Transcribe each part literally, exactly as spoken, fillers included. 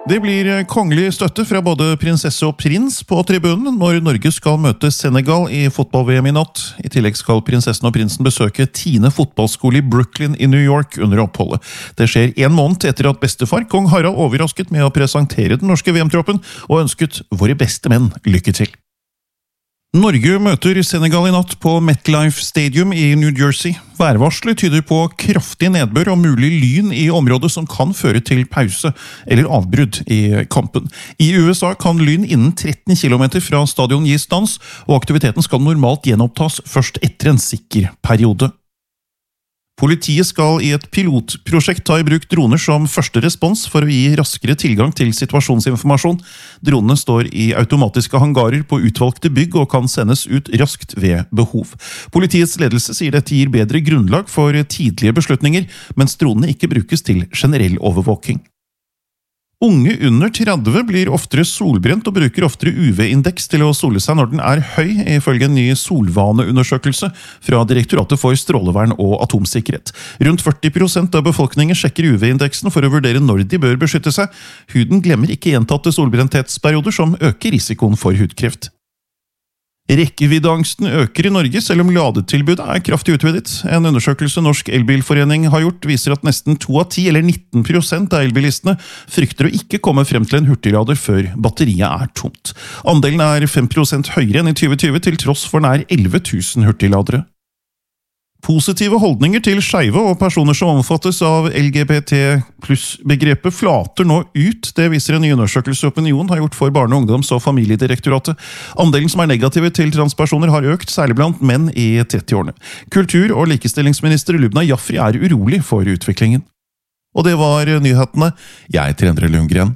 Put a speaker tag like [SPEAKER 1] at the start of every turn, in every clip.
[SPEAKER 1] Det blir kongelig støtte fra både prinsesse og prins på tribunen når Norge skal møte Senegal i fotball-V M i natt. I tillegg skal prinsessen og prinsen besøke Tine fotballskole i Brooklyn i New York under oppholdet. Det skjer en måned etter at bestefar, kong Harald, overrasket med å presentere den norske V M-troppen og ønsket våre beste menn lykke til. Norge møter Senegal i natt på MetLife Stadium i New Jersey. Værvarslet tyder på kraftig nedbør og mulig lyn i området som kan føre til pause eller avbrudd i kampen. I U S A kan lyn innen tretten kilometer fra stadion gi stans, og aktiviteten skal normalt gjenopptas først etter en sikker periode. Politiet skal i et pilotprosjekt ta i bruk droner som første respons for å gi raskere tilgang til situasjonsinformasjon. Dronene står i automatiske hangarer på utvalgte bygg og kan sendes ut raskt ved behov. Politiets ledelse sier dette gir bedre grunnlag for tidlige beslutninger, mens dronene ikke brukes til generell overvåking. Unge under tretti blir oftere solbrent og bruker oftere U V-indeks til å sole seg når den er høy, ifølge en ny solvaneundersøkelse fra Direktoratet for strålevern og atomsikkerhet. Rundt førti prosent av befolkningen sjekker U V-indeksen for å vurdere når de bør beskytte seg. Huden glemmer ikke gjentatte solbrenthetsperioder som øker risikoen for hudkreft. Rekkeviddeangsten øker i Norge, selv om ladetilbudet er kraftig utvidet. En undersøkelse Norsk Elbilforening har gjort viser at nesten to av ti, eller nitten prosent av elbilistene, frykter å ikke komme frem til en hurtiglader før batteriet er tomt. Andelen er fem prosent høyere enn i tjue tjue, til tross for nær elleve tusen hurtigladere. Positive holdninger til skeive og personer som omfattes av L G B T pluss-begrepet flater nå ut. Det viser en ny undersøkelse Opinion har gjort for Barne-, ungdoms- og familiedirektoratet. Andelen som er negative til transpersoner har økt, særlig blant menn i trettiårene. Kultur- og likestillingsminister Lubna Jafri er urolig for utviklingen. Og det var nyhetene. Jeg heter Endre Lundgren.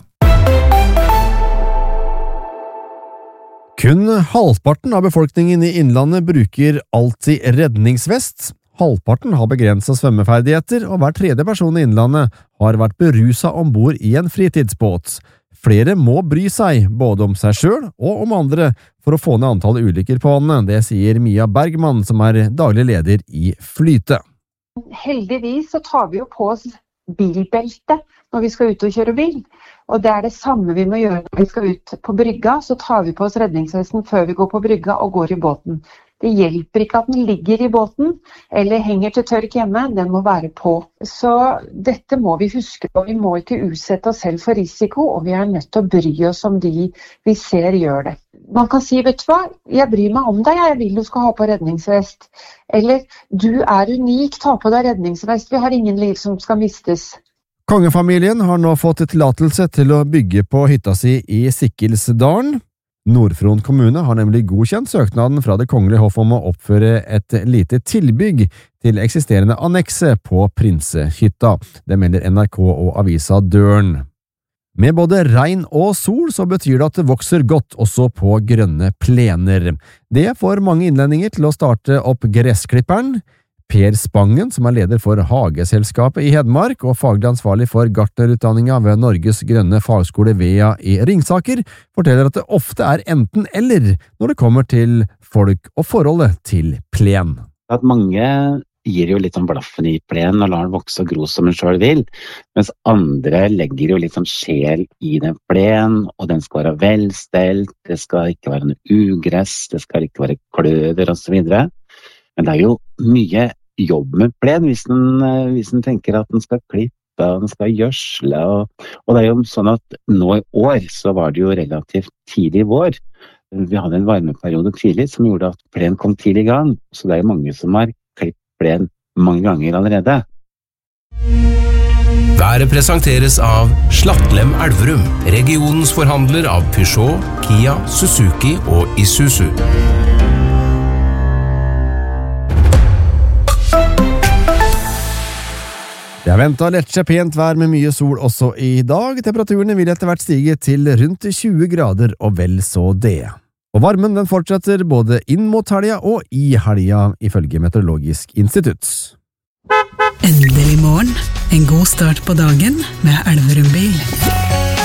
[SPEAKER 2] Kun halvparten av befolkningen i innlandet bruker alltid redningsvest. Halvparten har begrenset svømmeferdigheter, og hver tredje person i innlandet har vært beruset ombord i en fritidsbåt. Flere må bry seg, både om seg selv og om andre, for å få ned antallet ulykker på vannet. Det sier Mia Bergman, som er daglig leder i Flyte.
[SPEAKER 3] Heldigvis så tar vi jo på oss bilbelte når vi skal ut og kjøre bil. Og det er det samme vi må gjøre når vi skal ut på brygga, så tar vi på oss redningsvesten før vi går på brygga og går i båten. Det hjelper ikke at den ligger i båten, eller henger til tørk hjemme, den må være på. Så dette må vi huske på, vi må ikke utsette oss selv for risiko, og vi er nødt til å bry oss om de vi ser gjør det. Man kan si, vet du hva, jeg bryr meg om deg, jeg vil du skal ha på redningsvest. Eller, du er unik, ta på deg redningsvest, vi har ingen liv som skal mistes.
[SPEAKER 2] Kongefamilien har nå fått tillatelse til å bygge på hytta si i Sikkelsdalen. Nord-Fron kommune har nemlig godkjent søknaden fra det kongelige hoff om å oppføre et lite tilbygg til eksisterende annekse på Prinsehytta. Det melder N R K og avisa Døren. Med både regn og sol så betyr det at det vokser godt også på grønne plener. Det får mange innlendinger til å starte opp gressklipperen. Per Spangen, som er leder for Hageselskapet i Hedmark og faglig ansvarlig for gartnerutdanninga ved Norges grønne fagskole Vea i Ringsaker, forteller at det ofte er enten eller når det kommer til folk og forholdet til plen.
[SPEAKER 4] At mange gir jo litt om blaffen i plen og lar den vokse og gro som en selv vil, mens andre legger jo litt sånn sjel i den plen, og den skal være velstelt, det skal ikke være noe ugress, det skal ikke være kløver og så videre. Men det er jo mye jobb med plen hvis den, hvis den tenker at den skal klippe og den skal gjødsle. Og, og det er jo sånn at nå i år så var det jo relativt tidlig vår. Vi hadde en varmeperiode tidlig som gjorde at plen kom tidlig i gang. Så det er jo mange som har klippet plen mange ganger allerede.
[SPEAKER 5] Været presenteres av Slattlem Elverum, regionens forhandler av Peugeot, Kia, Suzuki og Isuzu.
[SPEAKER 2] Det er ventet lettsje pent vær med mye sol også i dag. Temperaturene vil etter hvert stige til rundt tjue grader og vel så det. Og varmen den fortsetter både inn mot helga og i helga, ifølge Meteorologisk institutt.
[SPEAKER 6] Endelig morgen. En god start på dagen med Elverum bil.